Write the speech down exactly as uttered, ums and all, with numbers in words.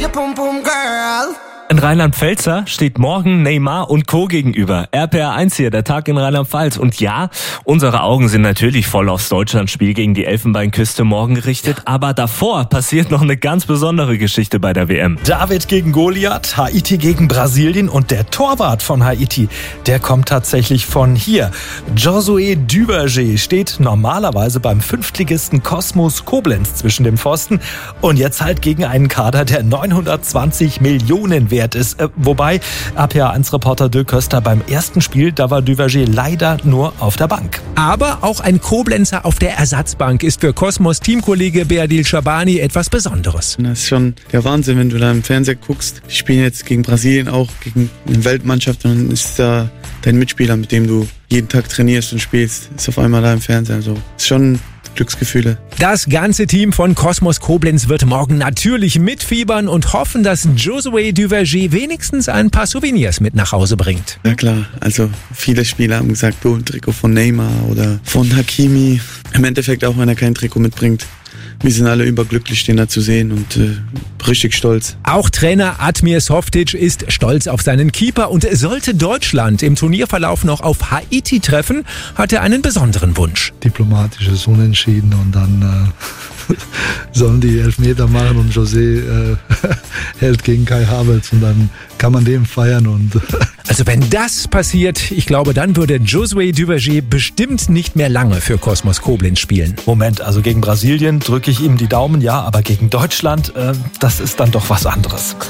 In Rheinland-Pfälzer steht morgen Neymar und Co. gegenüber. R P R eins hier, der Tag in Rheinland-Pfalz. Und ja, unsere Augen sind natürlich voll aufs Deutschlandspiel gegen die Elfenbeinküste morgen gerichtet. Aber davor passiert noch eine ganz besondere Geschichte bei der W M. David gegen Goliath, Haiti gegen Brasilien und der Torwart von Haiti, der kommt tatsächlich von hier. Josué Duverger steht normalerweise beim Fünftligisten Kosmos Koblenz zwischen dem Pfosten und jetzt halt gegen einen Kader, der neunhundertzwanzig Millionen wert ist. Äh, wobei R P R eins Reporter Dirk Köster beim ersten Spiel, da war Duverger leider nur auf der Bank. Aber auch ein Koblenzer auf der Ersatzbank ist für Kosmos Teamkollege Beadil Shabani etwas Besonderes. Das ist schon der Wahnsinn, wenn du da im Fernseher guckst. Die spielen jetzt gegen Brasilien auch, gegen eine Weltmannschaft, und dann ist da dein Mitspieler, mit dem du jeden Tag trainierst und spielst, ist auf einmal da im Fernseher. Also ist schon Glücksgefühle. Das ganze Team von Kosmos Koblenz wird morgen natürlich mitfiebern und hoffen, dass Josué Duverger wenigstens ein paar Souvenirs mit nach Hause bringt. Ja klar, also viele Spieler haben gesagt, du, ein Trikot von Neymar oder von Hakimi. Im Endeffekt auch, wenn er kein Trikot mitbringt. Wir sind alle überglücklich, den da zu sehen, und äh, richtig stolz. Auch Trainer Admir Softic ist stolz auf seinen Keeper, und sollte Deutschland im Turnierverlauf noch auf Haiti treffen, hat er einen besonderen Wunsch. Diplomatisches Unentschieden, und dann äh, sollen die Elfmeter machen und José äh, hält gegen Kai Havertz, und dann kann man den feiern. Und also wenn das passiert, ich glaube, dann würde Josué Duverger bestimmt nicht mehr lange für Kosmos Koblenz spielen. Moment, also gegen Brasilien drücke ich ihm die Daumen, ja, aber gegen Deutschland, äh, das ist dann doch was anderes.